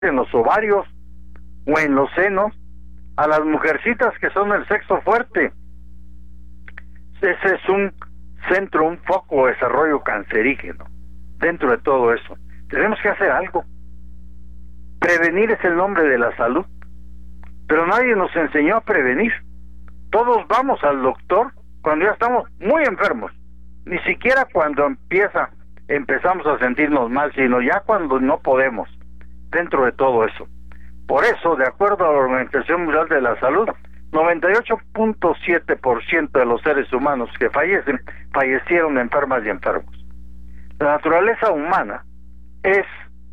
en los ovarios o en los senos, a las mujercitas que son el sexo fuerte. Ese es un centro, un foco de desarrollo cancerígeno. Dentro de todo eso, tenemos que hacer algo. Prevenir es el nombre de la salud, pero nadie nos enseñó a prevenir. Todos vamos al doctor cuando ya estamos muy enfermos, ni siquiera cuando empezamos a sentirnos mal, sino ya cuando no podemos, dentro de todo eso. Por eso, de acuerdo a la Organización Mundial de la Salud, 98.7% de los seres humanos que fallecieron enfermas y enfermos. La naturaleza humana es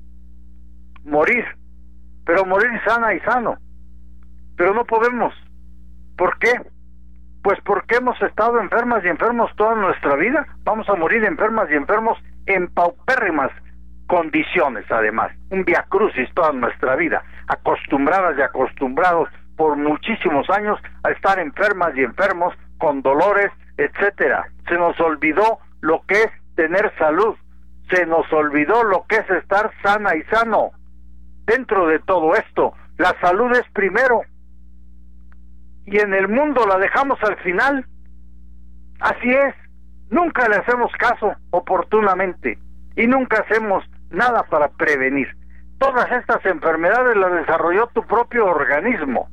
morir, pero morir sana y sano. Pero no podemos. ¿Por qué? Pues porque hemos estado enfermas y enfermos toda nuestra vida. Vamos a morir enfermas y enfermos en paupérrimas condiciones, además. Un viacrucis toda nuestra vida, acostumbradas y acostumbrados por muchísimos años a estar enfermas y enfermos con dolores, etcétera. Se nos olvidó lo que es tener salud. Se nos olvidó lo que es estar sana y sano. Dentro de todo esto, la salud es primero. Y en el mundo la dejamos al final. Así es. Nunca le hacemos caso oportunamente. Y nunca hacemos nada para prevenir. Todas estas enfermedades las desarrolló tu propio organismo.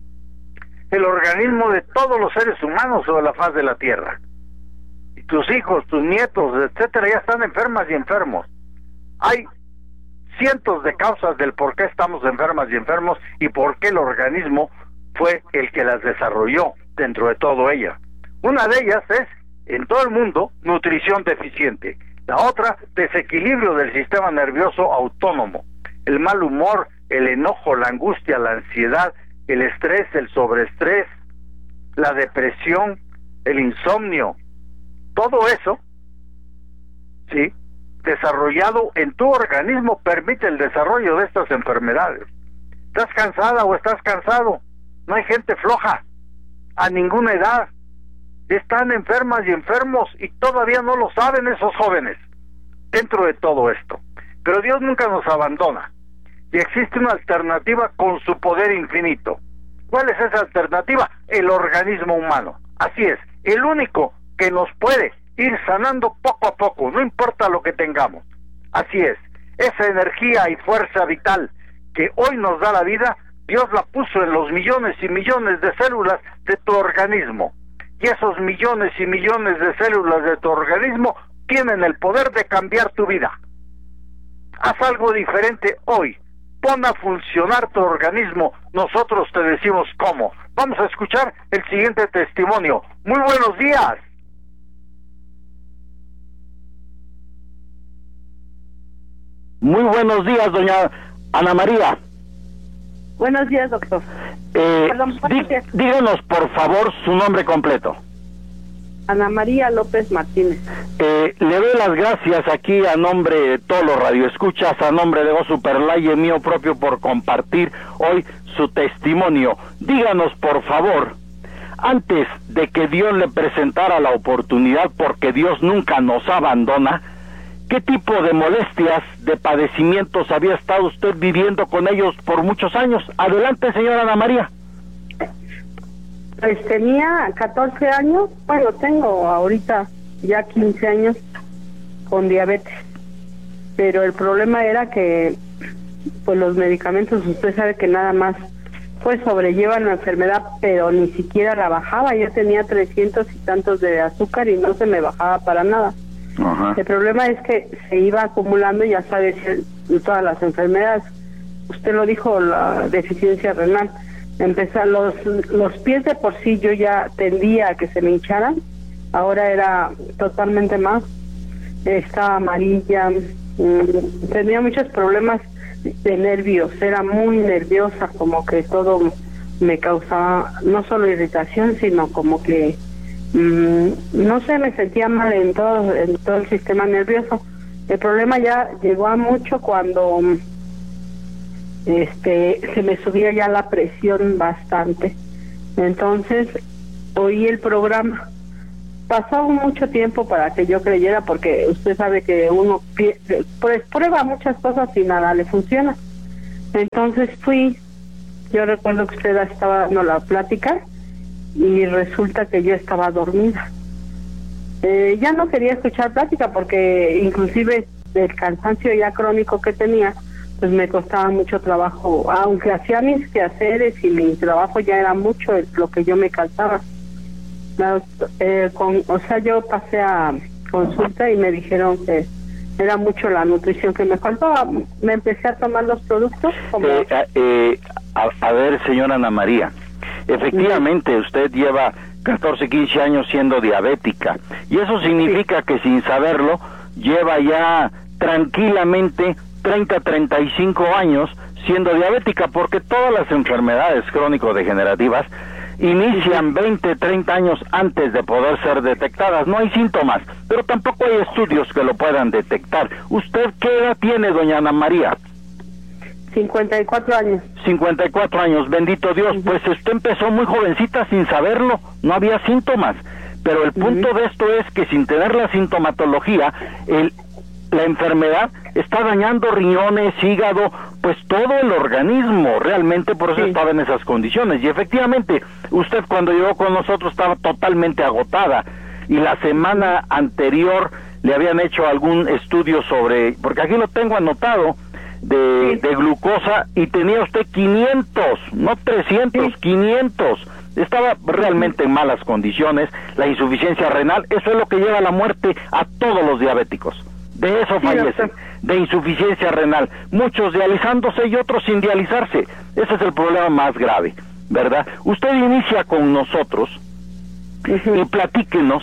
El organismo de todos los seres humanos sobre la faz de la tierra. Y tus hijos, tus nietos, etcétera, ya están enfermas y enfermos. Hay cientos de causas del por qué estamos enfermas y enfermos y por qué el organismo fue el que las desarrolló dentro de todo ella. Una de ellas es, en todo el mundo, nutrición deficiente. La otra, desequilibrio del sistema nervioso autónomo. El mal humor, el enojo, la angustia, la ansiedad, el estrés, el sobreestrés, la depresión, el insomnio. Todo eso, ¿sí?, desarrollado en tu organismo, permite el desarrollo de estas enfermedades. ¿Estás cansada o estás cansado? No hay gente floja, a ninguna edad. Están enfermas y enfermos y todavía no lo saben esos jóvenes, dentro de todo esto. Pero Dios nunca nos abandona, y existe una alternativa con su poder infinito. ¿Cuál es esa alternativa? El organismo humano. Así es, el único que nos puede ir sanando poco a poco, no importa lo que tengamos. Así es, esa energía y fuerza vital que hoy nos da la vida, Dios la puso en los millones y millones de células de tu organismo. Y esos millones y millones de células de tu organismo tienen el poder de cambiar tu vida. Haz algo diferente hoy. Pon a funcionar tu organismo. Nosotros te decimos cómo. Vamos a escuchar el siguiente testimonio. Muy buenos días. Muy buenos días, doña Ana María. Buenos días, doctor. Perdón, díganos, por favor, su nombre completo. Ana María López Martínez. Le doy las gracias aquí a nombre de todos los radioescuchas, a nombre de Go Superlay y mío propio por compartir hoy su testimonio. Díganos, por favor, antes de que Dios le presentara la oportunidad, porque Dios nunca nos abandona, ¿qué tipo de molestias, de padecimientos había estado usted viviendo con ellos por muchos años? Adelante, señora Ana María. Pues tenía 14 años, bueno, tengo ahorita ya 15 años con diabetes. Pero el problema era que, pues los medicamentos, usted sabe que nada más, pues sobrellevan la enfermedad, pero ni siquiera la bajaba. Yo tenía 300 y tantos de azúcar y no se me bajaba para nada. Ajá. El problema es que se iba acumulando, ya sabes, todas las enfermedades. Usted lo dijo, la deficiencia renal. Empezar los pies de por sí yo ya tendía a que se me hincharan. Ahora era totalmente más. Estaba amarilla. Tenía muchos problemas de nervios. Era muy nerviosa, como que todo me causaba no solo irritación, sino como que no sé, me sentía mal en todo el sistema nervioso. El problema ya llegó a mucho cuando se me subía ya la presión bastante. Entonces oí el programa. Pasó mucho tiempo para que yo creyera, porque usted sabe que uno pues prueba muchas cosas y nada le funciona. Entonces yo recuerdo que usted estaba dando la plática y resulta que yo estaba dormida. Ya no quería escuchar plática porque inclusive el cansancio ya crónico que tenía, pues me costaba mucho trabajo, aunque hacía mis quehaceres y mi trabajo ya era mucho lo que yo me cansaba. Yo pasé a consulta y me dijeron que era mucho la nutrición que me faltaba. Me empecé a tomar los productos como... a ver, señora Ana María, efectivamente usted lleva 14, 15 años siendo diabética, y eso significa que sin saberlo lleva ya tranquilamente 30, 35 años siendo diabética, porque todas las enfermedades crónico-degenerativas inician 20, 30 años antes de poder ser detectadas. No hay síntomas, pero tampoco hay estudios que lo puedan detectar. ¿Usted qué edad tiene, doña Ana María? 54 años. 54 años, bendito Dios. Pues usted empezó muy jovencita sin saberlo, no había síntomas. Pero el punto de esto es que sin tener la sintomatología, la enfermedad está dañando riñones, hígado, pues todo el organismo, realmente por eso estaba en esas condiciones. Y efectivamente, usted cuando llegó con nosotros estaba totalmente agotada, y la semana anterior le habían hecho algún estudio sobre, porque aquí lo tengo anotado, de glucosa, y tenía usted 500, no 300, 500. Estaba realmente en malas condiciones. La insuficiencia renal, eso es lo que lleva a la muerte a todos los diabéticos. De eso fallecen, de insuficiencia renal, muchos dializándose y otros sin dializarse. Ese es el problema más grave, ¿verdad? Usted inicia con nosotros y platíquenos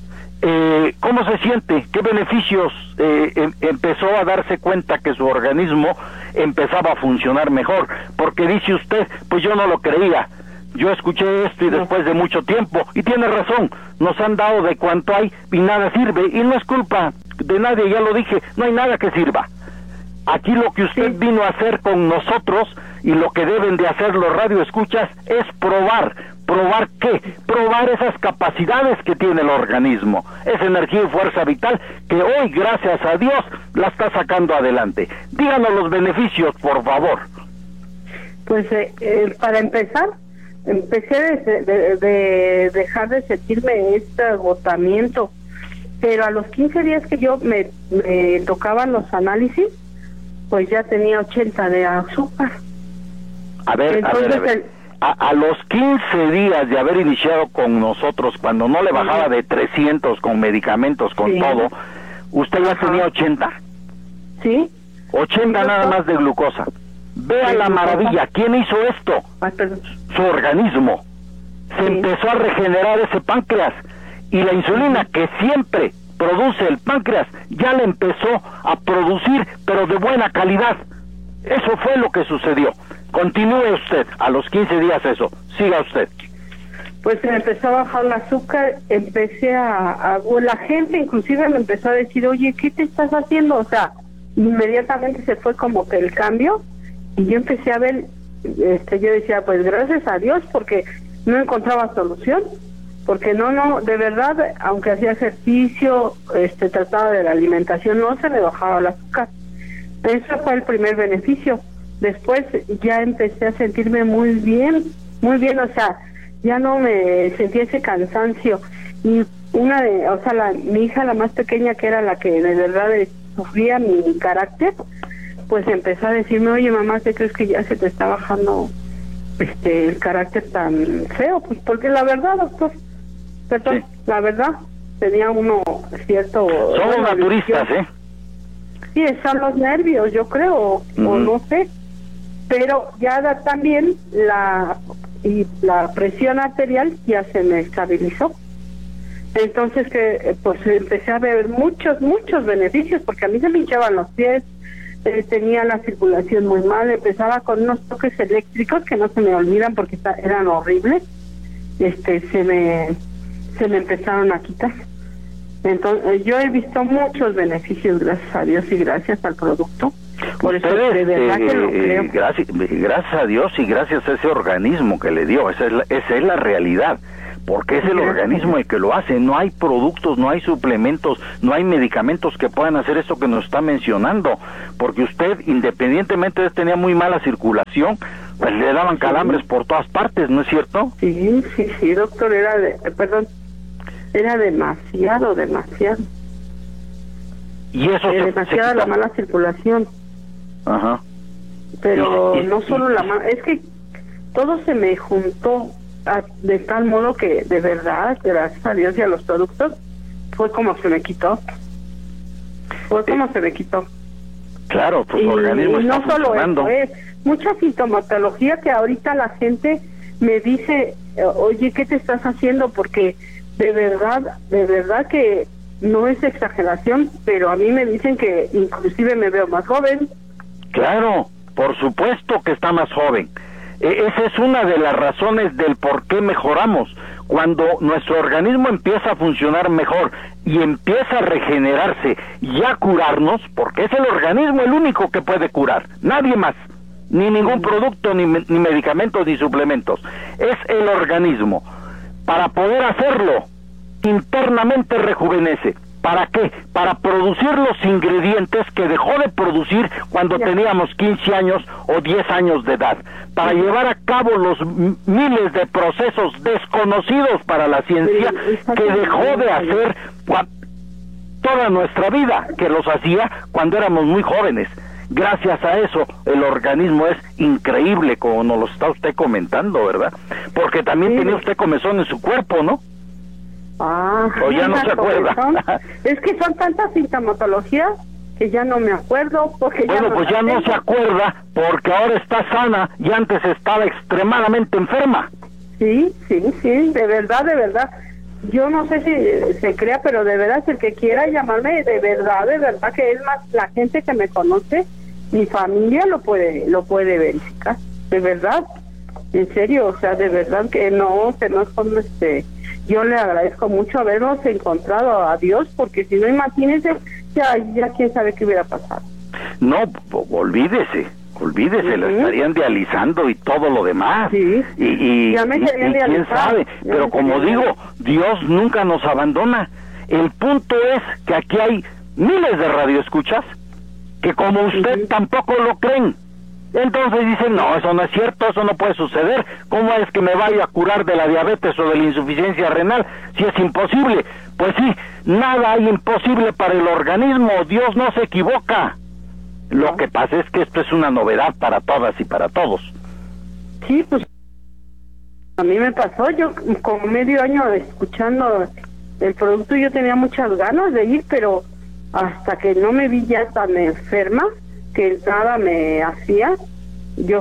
cómo se siente, qué beneficios empezó a darse cuenta que su organismo empezaba a funcionar mejor, porque dice usted, pues yo no lo creía, yo escuché esto y después de mucho tiempo, y tiene razón, nos han dado de cuanto hay y nada sirve, y no es culpa de nadie, ya lo dije, no hay nada que sirva. Aquí lo que usted vino a hacer con nosotros, y lo que deben de hacer los radioescuchas, es probar. ¿Probar qué? Probar esas capacidades que tiene el organismo, esa energía y fuerza vital que hoy, gracias a Dios, la está sacando adelante. Díganos los beneficios, por favor. Pues para empezar, empecé de dejar de sentirme este agotamiento, pero a los 15 días que yo me tocaban los análisis, pues ya tenía 80 de azúcar. A ver. A los 15 días de haber iniciado con nosotros, cuando no le bajaba de 300 con medicamentos, con todo, ¿usted ya tenía 80? Sí. 80 nada más de glucosa. Vea la maravilla. ¿Quién hizo esto? Su organismo. Se empezó a regenerar ese páncreas, y la insulina que siempre produce el páncreas ya le empezó a producir, pero de buena calidad. Eso fue lo que sucedió. Continúe usted, a los 15 días eso, siga usted. Pues se me empezó a bajar el azúcar, empecé la gente inclusive me empezó a decir, oye, ¿qué te estás haciendo? O sea, inmediatamente se fue como que el cambio, y yo empecé a ver, yo decía, pues gracias a Dios, porque no encontraba solución, porque no, de verdad, aunque hacía ejercicio, trataba de la alimentación, no se me bajaba el azúcar. Ese fue el primer beneficio. Después ya empecé a sentirme muy bien, o sea, ya no me sentía ese cansancio. Y mi hija, la más pequeña, que era la que de verdad sufría mi carácter, pues empezó a decirme, oye mamá, ¿qué crees que ya se te está bajando el carácter tan feo? Pues porque la verdad, doctor, perdón, la verdad, tenía uno cierto... Somos naturistas, Sí, son los nervios, yo creo, o no sé. Pero ya también la presión arterial ya se me estabilizó. Entonces pues empecé a ver muchos beneficios, porque a mí se me hinchaban los pies, tenía la circulación muy mal, empezaba con unos toques eléctricos que no se me olvidan porque eran horribles. Se me empezaron a quitar. Entonces yo he visto muchos beneficios, gracias a Dios y gracias al producto. Por eso, Ustedes, de verdad que lo creo. gracias a Dios y gracias a ese organismo que le dio, esa es la realidad, porque es el organismo el que lo hace. No hay productos, no hay suplementos, no hay medicamentos que puedan hacer eso que nos está mencionando, porque usted, independientemente de que tenía muy mala circulación, pues le daban calambres por todas partes, ¿no es cierto? Sí, doctor, era demasiado. Y eso demasiada la mala circulación. Ajá. Pero no solo la mala, es que todo se me juntó de tal modo que de verdad, gracias a Dios y a los productos, fue como se me quitó. Claro, tu organismo está no solo funcionando. eso, mucha sintomatología que ahorita la gente me dice, oye, ¿qué te estás haciendo? Porque de verdad que no es exageración, pero a mí me dicen que inclusive me veo más joven. Claro, por supuesto que está más joven. Esa es una de las razones del por qué mejoramos. Cuando nuestro organismo empieza a funcionar mejor y empieza a regenerarse y a curarnos, porque es el organismo el único que puede curar, nadie más, ni ningún producto, ni medicamentos, ni suplementos. Es el organismo. Para poder hacerlo, internamente rejuvenece. ¿Para qué? Para producir los ingredientes que dejó de producir cuando teníamos 15 años o 10 años de edad. Para llevar a cabo los miles de procesos desconocidos para la ciencia que dejó de hacer toda nuestra vida, que los hacía cuando éramos muy jóvenes. Gracias a eso, el organismo es increíble, como nos lo está usted comentando, ¿verdad? Porque también tenía usted comezón en su cuerpo, ¿no? O ya no se acuerda. Es que son tantas sintomatologías que ya no me acuerdo. Porque bueno, pues ya no se acuerda porque ahora está sana y antes estaba extremadamente enferma. Sí, de verdad. Yo no sé si se crea, pero de verdad, el que quiera llamarme, de verdad que es más la gente que me conoce, mi familia lo puede verificar, de verdad, en serio, o sea, de verdad que no es como yo le agradezco mucho habernos encontrado a Dios, porque si no, imagínense, ya quién sabe qué hubiera pasado. No, olvídese, lo estarían dializando y todo lo demás. Sí. Y quién sabe, pero como digo, Dios nunca nos abandona. El punto es que aquí hay miles de radioescuchas que como usted tampoco lo creen. Entonces dicen, no, eso no es cierto, eso no puede suceder. ¿Cómo es que me vaya a curar de la diabetes o de la insuficiencia renal si es imposible? Pues sí, nada hay imposible para el organismo, Dios no se equivoca. Lo que pasa es que esto es una novedad para todas y para todos. Sí, pues a mí me pasó, yo como medio año escuchando el producto, yo tenía muchas ganas de ir, pero hasta que no me vi ya tan enferma, que nada me hacía, yo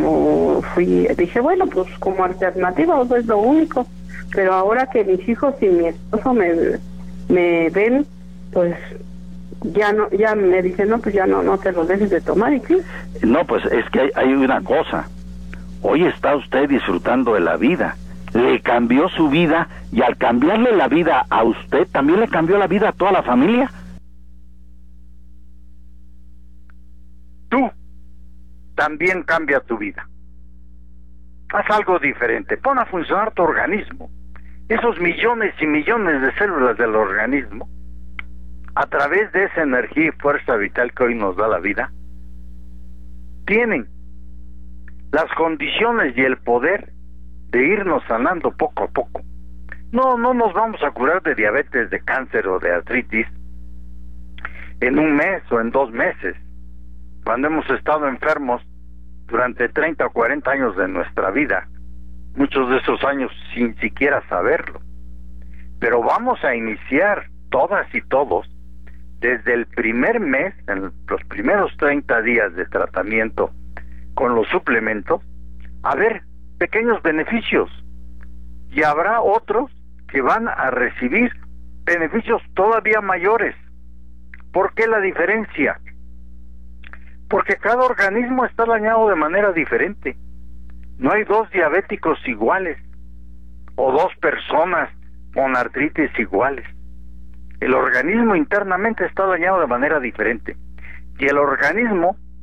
dije, bueno, pues como alternativa, eso es lo único, pero ahora que mis hijos y mi esposo me ven, pues ya me dicen, no, pues ya no te lo dejes de tomar, ¿y qué? No, pues es que hay una cosa, hoy está usted disfrutando de la vida, le cambió su vida, y al cambiarle la vida a usted, también le cambió la vida a toda la familia. Tú también cambia tu vida. Haz algo diferente, pon a funcionar tu organismo. Esos millones y millones de células del organismo, a través de esa energía y fuerza vital que hoy nos da la vida, tienen las condiciones y el poder de irnos sanando poco a poco. No nos vamos a curar de diabetes, de cáncer o de artritis en un mes o en 2 meses, cuando hemos estado enfermos durante 30 o 40 años de nuestra vida, muchos de esos años sin siquiera saberlo. Pero vamos a iniciar todas y todos desde el primer mes, en los primeros 30 días de tratamiento con los suplementos, a ver pequeños beneficios, y habrá otros que van a recibir beneficios todavía mayores. ¿Por qué la diferencia? Porque cada organismo está dañado de manera diferente. No hay 2 diabéticos iguales o 2 personas con artritis iguales. El organismo internamente está dañado de manera diferente, y el organismo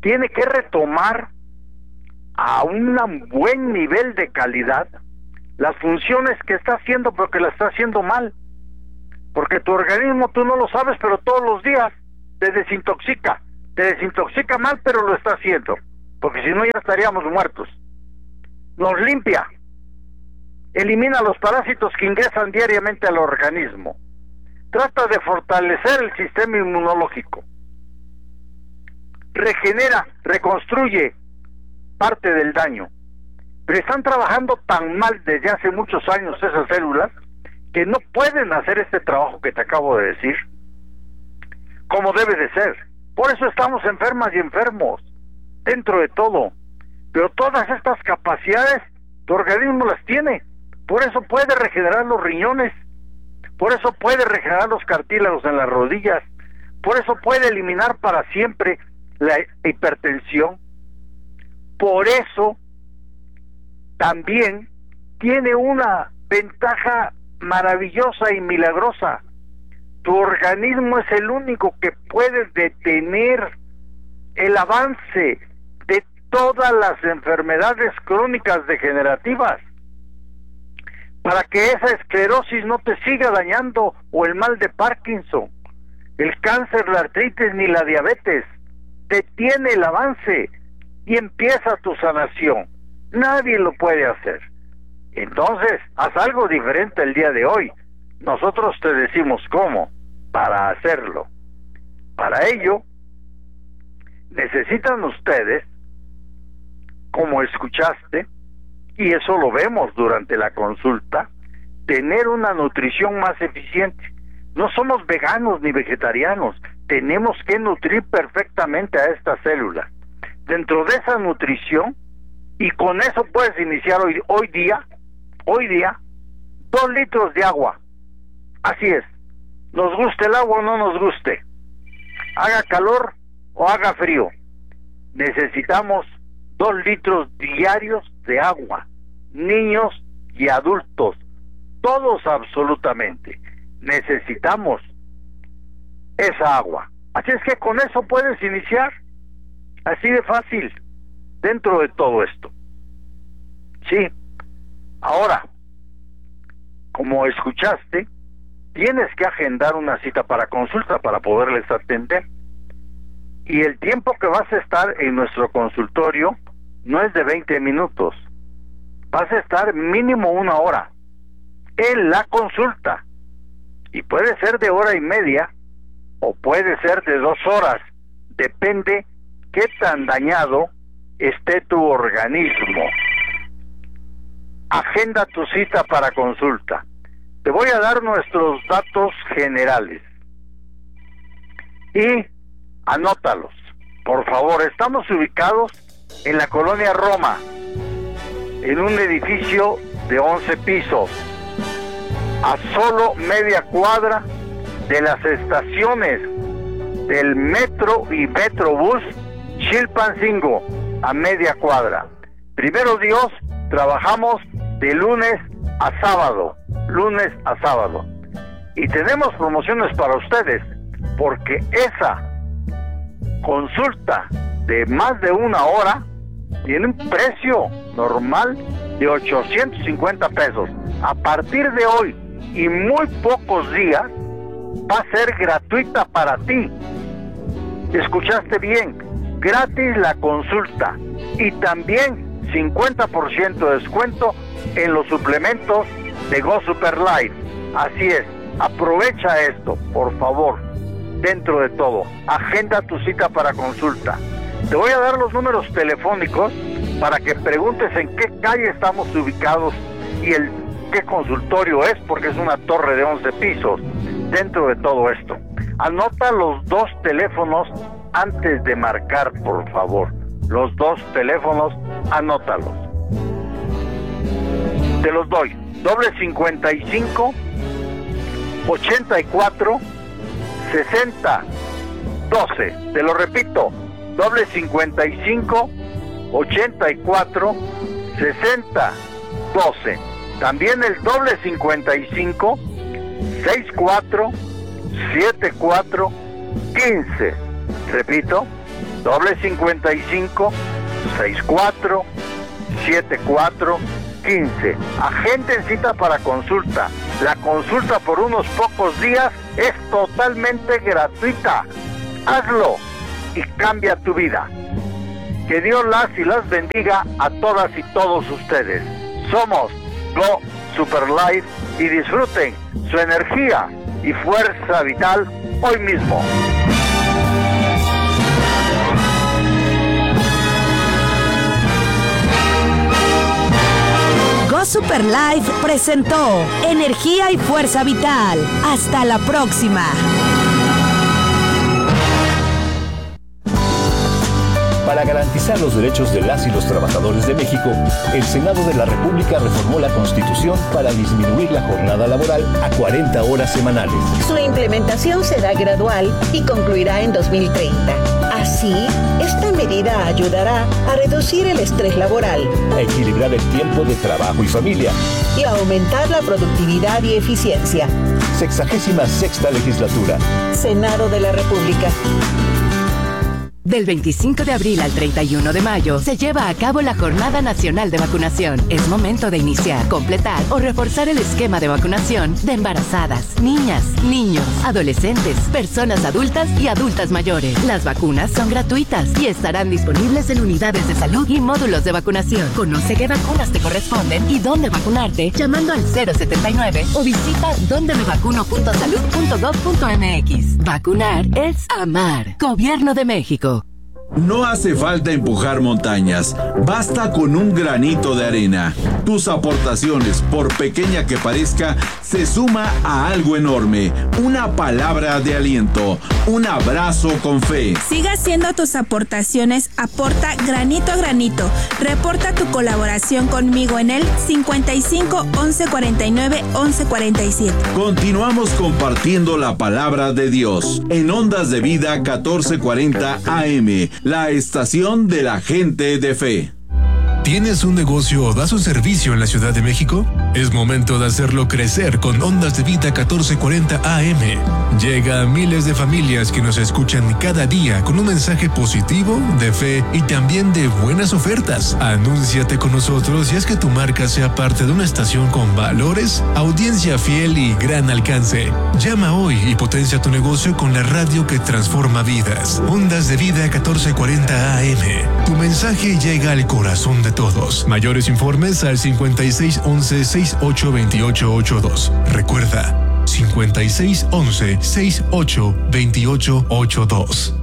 tiene que retomar a un buen nivel de calidad las funciones que está haciendo, pero que la está haciendo mal. Porque tu organismo, tú no lo sabes, pero todos los días te desintoxica mal, pero lo está haciendo, porque si no ya estaríamos muertos. Nos limpia, elimina los parásitos que ingresan diariamente al organismo, trata de fortalecer el sistema inmunológico, regenera, reconstruye parte del daño. Pero están trabajando tan mal desde hace muchos años esas células que no pueden hacer este trabajo que te acabo de decir como debe de ser. Por eso estamos enfermas y enfermos dentro de todo. Pero todas estas capacidades tu organismo las tiene. Por eso puede regenerar los riñones, por eso puede regenerar los cartílagos en las rodillas, por eso puede eliminar para siempre la hipertensión. Por eso también tiene una ventaja maravillosa y milagrosa. Tu organismo es el único que puede detener el avance de todas las enfermedades crónicas degenerativas, para que esa esclerosis no te siga dañando, o el mal de Parkinson, el cáncer, la artritis ni la diabetes. Detiene el avance y empieza tu sanación. Nadie lo puede hacer. Entonces, haz algo diferente el día de hoy. Nosotros te decimos cómo para hacerlo. Para ello, necesitan ustedes, como escuchaste, y eso lo vemos durante la consulta, tener una nutrición más eficiente. No somos veganos ni vegetarianos, tenemos que nutrir perfectamente a estas células. Dentro de esa nutrición, y con eso puedes iniciar hoy día, 2 litros de agua. Así es, nos guste el agua o no nos guste, haga calor o haga frío, necesitamos 2 litros diarios de agua, niños y adultos, todos absolutamente, necesitamos esa agua. Así es que con eso puedes iniciar, así de fácil, dentro de todo esto. Sí, ahora, como escuchaste, tienes que agendar una cita para consulta para poderles atender. Y el tiempo que vas a estar en nuestro consultorio no es de 20 minutos. Vas a estar mínimo 1 hora en la consulta. Y puede ser de 1.5 horas o puede ser de 2 horas. Depende qué tan dañado esté tu organismo. Agenda tu cita para consulta. Te voy a dar nuestros datos generales y anótalos, por favor. Estamos ubicados en la colonia Roma, en un edificio de 11 pisos, a solo media cuadra de las estaciones del metro y metrobús Chilpancingo, a media cuadra. Primero Dios, trabajamos de lunes a sábado, y tenemos promociones para ustedes, porque esa consulta de más de 1 hora tiene un precio normal de 850 pesos. A partir de hoy y muy pocos días va a ser gratuita para ti. Escuchaste bien, gratis la consulta, y también 50% de descuento en los suplementos de Go Super Life. Así es, aprovecha esto, por favor. Dentro de todo, agenda tu cita para consulta. Te voy a dar los números telefónicos para que preguntes en qué calle estamos ubicados y qué consultorio es, porque es una torre de 11 pisos. Dentro de todo esto, anota los 2 teléfonos antes de marcar, por favor. Los 2 teléfonos, anótalos. Te los doy. +55 84 60 12. Te lo repito. +55 84 60 12. También el +55 64 74 15. Repito, 55 64 74 15. Agenden cita para consulta. La consulta por unos pocos días es totalmente gratuita. Hazlo y cambia tu vida. Que Dios las y las bendiga a todas y todos ustedes. Somos Go Super Life y disfruten su energía y fuerza vital hoy mismo. Go Super Life presentó Energía y Fuerza Vital. Hasta la próxima. Para garantizar los derechos de las y los trabajadores de México, el Senado de la República reformó la Constitución para disminuir la jornada laboral a 40 horas semanales. Su implementación será gradual y concluirá en 2030. Así, esta medida ayudará a reducir el estrés laboral, a equilibrar el tiempo de trabajo y familia y a aumentar la productividad y eficiencia. 66ª legislatura. Senado de la República. Del 25 de abril al 31 de mayo se lleva a cabo la Jornada Nacional de Vacunación. Es momento de iniciar, completar o reforzar el esquema de vacunación de embarazadas, niñas, niños, adolescentes, personas adultas y adultas mayores. Las vacunas son gratuitas y estarán disponibles en unidades de salud y módulos de vacunación. Conoce qué vacunas te corresponden y dónde vacunarte llamando al 079 o visita dondemevacuno.salud.gov.mx. Vacunar es amar. Gobierno de México. No hace falta empujar montañas, basta con un granito de arena. Tus aportaciones, por pequeña que parezca, se suma a algo enorme. Una palabra de aliento, un abrazo con fe. Siga haciendo tus aportaciones, aporta granito a granito. Reporta tu colaboración conmigo en el 55 11 49 11 47. Continuamos compartiendo la palabra de Dios en Ondas de Vida 1440 AM. La estación de la gente de fe. ¿Tienes un negocio o das un servicio en la Ciudad de México? Es momento de hacerlo crecer con Ondas de Vida 1440 AM. Llega a miles de familias que nos escuchan cada día con un mensaje positivo, de fe y también de buenas ofertas. Anúnciate con nosotros y haz que tu marca sea parte de una estación con valores, audiencia fiel y gran alcance. Llama hoy y potencia tu negocio con la radio que transforma vidas. Ondas de Vida 1440 AM. Tu mensaje llega al corazón de todos. Mayores informes al 5611-682882. Recuerda, 5611-682882.